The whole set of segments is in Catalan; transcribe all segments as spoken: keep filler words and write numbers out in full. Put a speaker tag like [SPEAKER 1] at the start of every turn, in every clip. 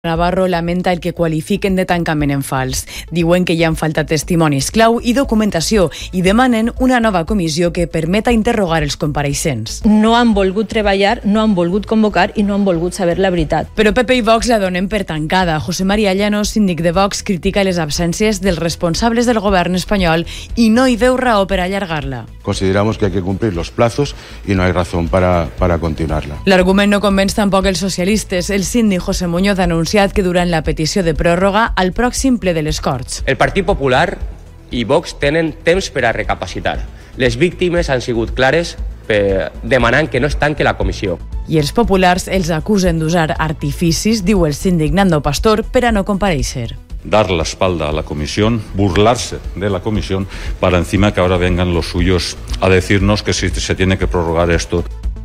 [SPEAKER 1] Navarro lamenta el que qualifiquen de tancament en fals. Diuen que hi han faltat testimonis clau i documentació i demanen una nova comissió que permeta interrogar els compareixents.
[SPEAKER 2] No han volgut treballar, no han volgut convocar i no han volgut saber la veritat.
[SPEAKER 1] Però P P i Vox la donen per tancada. José María Llanos, síndic de Vox, critica les absències dels responsables del govern espanyol i no hi veu raó per allargar-la.
[SPEAKER 3] Consideramos que hay que cumplir los plazos y no hay razón para, para continuarla.
[SPEAKER 1] L'argument no convenç tampoc els socialistes. El síndic José Muñoz ha anunciat que durant la petició de pròrroga al pròxim ple de les Corts.
[SPEAKER 4] El Partit Popular i Vox tenen temps per a recapacitar. Les víctimes han sigut clares per demanant que no es tanque la comissió.
[SPEAKER 1] I els populars els acusen d'usar artificis, diu el síndic Nando Pastor, per a no comparèixer.
[SPEAKER 5] Dar la espalda a la comisión, burlarse de la comisión, para encima que ahora vengan los suyos a decirnos que si se tiene que prorrogar esto.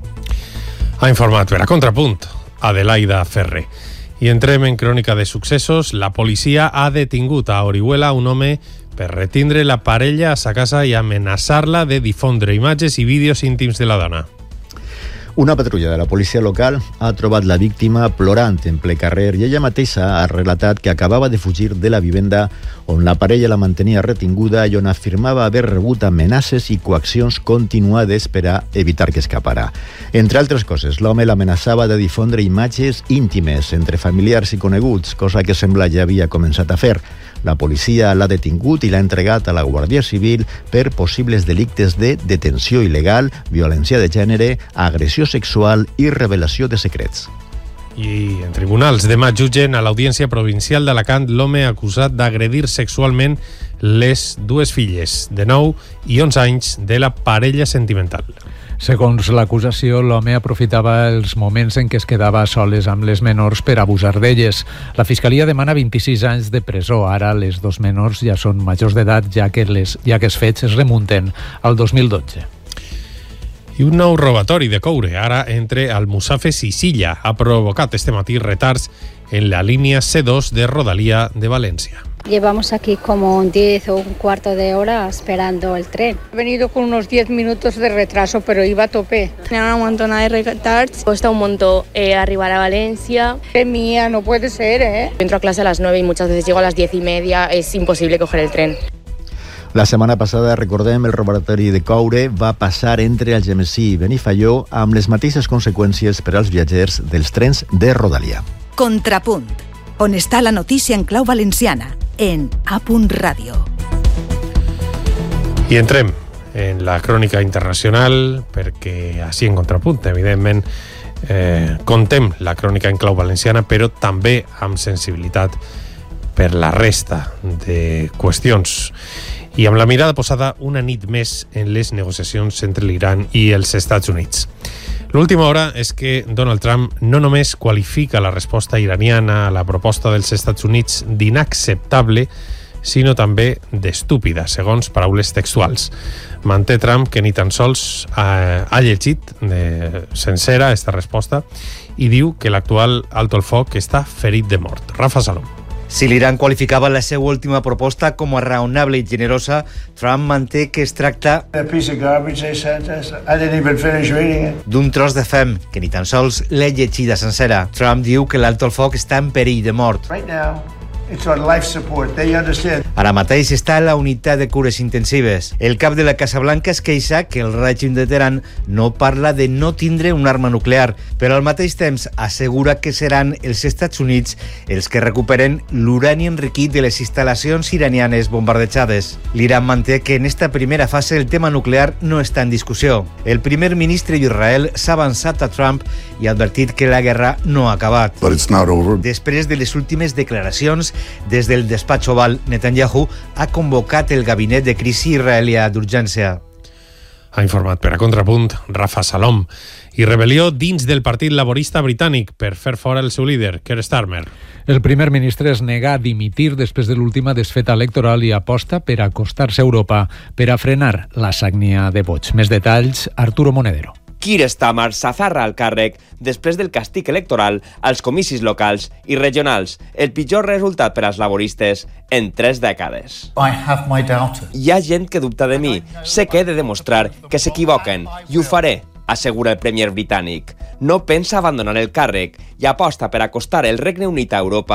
[SPEAKER 6] Ha informat per a Contrapunt Adelaida Ferrer. I entrem en crònica de successos. La policia ha detingut a Orihuela un home per retindre la parella a sa casa i amenaçar-la de difondre imatges i vídeos íntims de la dona.
[SPEAKER 7] Una patrulla de la policia local ha trobat la víctima plorant en ple carrer i ella mateixa ha relatat que acabava de fugir de la vivenda on la parella la mantenia retinguda i on afirmava haver rebut amenaces i coaccions continuades per a evitar que escapara. Entre altres coses, l'home l'amenaçava de difondre imatges íntimes entre familiars i coneguts, cosa que sembla ja havia començat a fer. La policia l'ha detingut i l'ha entregat a la Guàrdia Civil per possibles delictes de detenció il·legal, violència de gènere, agressió sexual i revelació de secrets.
[SPEAKER 6] I en tribunals demà jutgen a l'Audiència Provincial d'Alacant l'home acusat d'agredir sexualment les dues filles de nou i onze anys de la parella sentimental.
[SPEAKER 8] Segons l'acusació, l'home aprofitava els moments en què es quedava a soles amb les menors per abusar d'elles. La Fiscalia demana vint-i-sis anys de presó. Ara les dos menors ja són majors d'edat, ja que les, ja que els fets es remunten al dos mil dotze.
[SPEAKER 6] I un nou robatori de coure, ara entre Almussafes i Silla, ha provocat este matí retards en la línia C dos de Rodalia de València.
[SPEAKER 9] Llevamos aquí como un diez o un cuarto de hora esperando el tren.
[SPEAKER 10] He venido con unos diez minutos de retraso, pero iba a tope.
[SPEAKER 11] Tenía un montón de retards. Cuesta un montón eh, arribar a Valencia.
[SPEAKER 10] ¡Qué mía! No puede ser, ¿eh?
[SPEAKER 11] Entro a clase a las nueve y muchas veces llego a las diez y media. Es imposible coger el tren.
[SPEAKER 7] La setmana passada, recordem, el robatori de coure va passar entre Algemesí i Benifaió amb les mateixes conseqüències per als viatgers dels trens de Rodalia.
[SPEAKER 12] Contrapunt, on està la notícia en clau valenciana, en A Punt Ràdio.
[SPEAKER 6] I entrem en la crònica internacional perquè així en Contrapunt, evidentment, eh, contem la crònica en clau valenciana, però també amb sensibilitat per la resta de qüestions. I amb la mirada posada una nit més en les negociacions entre l'Iran i els Estats Units. L'última hora és que Donald Trump no només qualifica la resposta iraniana a la proposta dels Estats Units d'inacceptable, sinó també d'estúpida, segons paraules textuals. Manté Trump que ni tan sols ha, ha llegit de sencera aquesta resposta i diu que l'actual alto el foc està ferit de mort. Rafa Salom.
[SPEAKER 13] Si l'Iran qualificava la seva última proposta com a raonable i generosa, Trump manté que es tracta d'un tros de fem que ni tan sols l'he llegida sencera. Trump diu que l'alto el foc està en perill de mort. Ara mateix està a la unitat de cures intensives. El cap de la Casa Blanca es queixa que el règim de Teheran no parla de no tindre una arma nuclear, però al mateix temps assegura que seran els Estats Units els que recuperen l'urani enriquit de les instal·lacions iranianes bombardejades. L'Iran manté que en esta primera fase el tema nuclear no està en discussió. El primer ministre d'Israel s'ha avançat a Trump i ha advertit que la guerra no ha acabat. Després de les últimes declaracions, des del despatx oval, Netanyahu ha convocat el gabinet de crisi israelià d'urgència.
[SPEAKER 6] Ha informat per a Contrapunt Rafa Salom. I rebel·lió dins del Partit Laborista Britànic per fer fora el seu líder, Keir Starmer.
[SPEAKER 8] El primer ministre es nega a dimitir després de l'última desfeta electoral i aposta per acostar-se a Europa per a frenar la sagnia de vots. Més detalls, Arturo Monedero.
[SPEAKER 14] Keir Starmer s'aferra al càrrec després del càstig electoral als comicis locals i regionals, el pitjor resultat per als laboristes en tres dècades. Hi ha gent que dubta de mi. Sé que he de demostrar que s'equivoquen i ho faré. assegura el premier britànic. No pensa abandonar el càrrec i aposta per acostar el Regne Unit a Europa